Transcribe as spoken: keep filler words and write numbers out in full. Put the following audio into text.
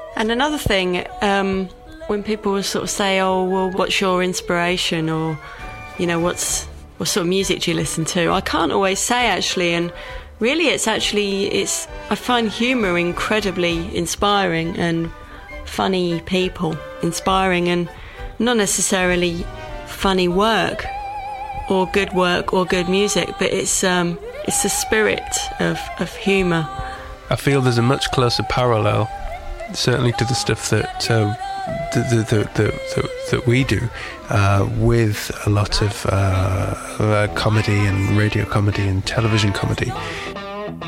And another thing, um, when people sort of say, oh, well, what's your inspiration? Or, you know, what's what sort of music do you listen to? I can't always say, actually, and really it's actually, it's I find humour incredibly inspiring, and funny people inspiring, and not necessarily funny work or good work or good music, but it's um, it's the spirit of, of humour. I feel there's a much closer parallel, certainly to the stuff that uh, that, that, that, that, that we do, uh, with a lot of uh, uh, comedy and radio comedy and television comedy,